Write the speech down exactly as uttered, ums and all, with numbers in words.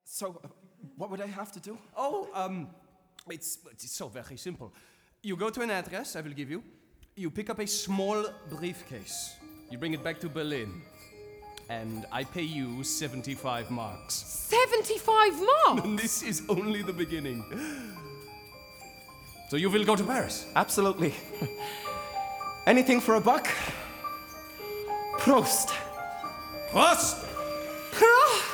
So, uh, what would I have to do? Oh, um, it's, it's so very simple. You go to an address I will give you. You pick up a small briefcase. You bring it back to Berlin. And I pay you seventy-five marks. seventy-five marks? And this is only the beginning. So you will go to Paris? Absolutely. Anything for a buck? Prost. Prost! Prost!